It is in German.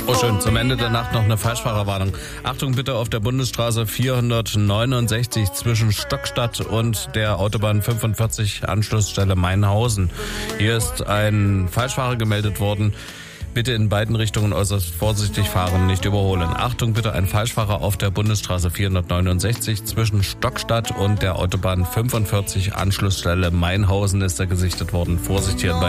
Oh schön, zum Ende der Nacht noch eine Falschfahrerwarnung. Achtung bitte auf der Bundesstraße 469 zwischen Stockstadt und der Autobahn 45 Anschlussstelle Mainhausen. Hier ist ein Falschfahrer gemeldet worden. Bitte in beiden Richtungen äußerst vorsichtig fahren, nicht überholen. Achtung bitte, ein Falschfahrer auf der Bundesstraße 469 zwischen Stockstadt und der Autobahn 45 Anschlussstelle Mainhausen ist da gesichtet worden. Vorsicht hier in